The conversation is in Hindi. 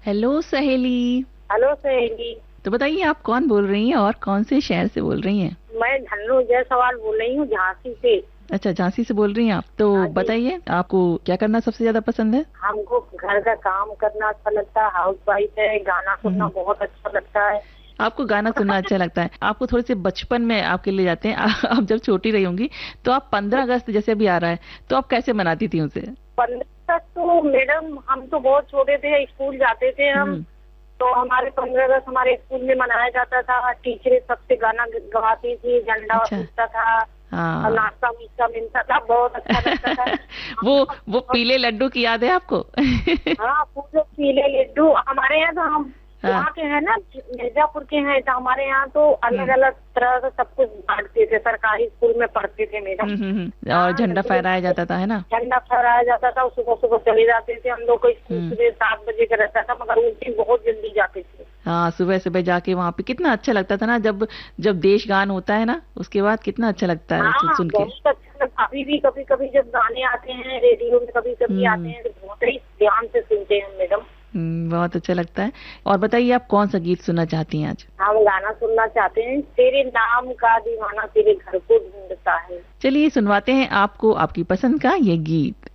हेलो सहेली। हेलो सहेली। तो बताइए आप कौन बोल रही हैं और कौन से शहर से बोल रही हैं? मैं धन्नो जायसवाल बोल रही हूँ झांसी से। अच्छा, झांसी से बोल रही हैं आप। तो हाँ जी। बताइए आपको क्या करना सबसे ज्यादा पसंद है? हमको घर का काम करना अच्छा लगता है, हाउस वाइफ है, गाना सुनना हम्म। बहुत अच्छा लगता है। आपको गाना सुनना अच्छा लगता है। आपको थोड़े से बचपन में आपके ले जाते हैं। आप जब छोटी रही होंगी तो आप 15 अगस्त जैसे अभी आ रहा है तो आप कैसे मनाती थी उसे? 15 तक तो मैडम हम तो बहुत छोटे थे, स्कूल जाते थे हम। हम्म। तो हमारे 15 अगस्त हमारे स्कूल में मनाया जाता था, टीचरें सबसे गाना गवाती थी, झंडा अच्छा। उठता था और हाँ। नाश्ता वास्ता मिलता था, बहुत अच्छा लगता था। वो हम वो बहुत। पीले लड्डू की याद है आपको? हाँ, पूरे पीले लड्डू हमारे यहाँ तो हम हाँ। यहाँ के हैं ना, मिर्जापुर के हैं, तो हमारे यहाँ तो अलग हम्म। अलग तरह से सब कुछ बांटते थे, सरकारी स्कूल में पढ़ते थे मैडम। और हाँ, झंडा फहराया जाता था, है ना? झंडा फहराया जाता था, सुबह सुबह चले जाते थे हम लोग को स्कूल, हम्म। सुबह 7 बजे का रहता था, मगर उस दिन बहुत जल्दी जाते थे। हाँ, सुबह सुबह जाके वहां पे कितना अच्छा लगता था ना, जब जब देश गान होता है ना उसके बाद कितना अच्छा लगता है सुन हाँ, सुन के। बहुत अच्छा लगता। अभी भी कभी कभी जब गाने आते हैं रेडियो में, कभी कभी आते हम्म। हैं, तो बहुत ही ध्यान से सुनते हैं मैडम। बहुत अच्छा लगता है। और बताइए आप कौन सा गीत सुनना चाहती हैं आज? हम गाना सुनना चाहते हैं, तेरे नाम का दीवाना तेरे घर को ढूंढता है। चलिए सुनवाते हैं आपको आपकी पसंद का ये गीत।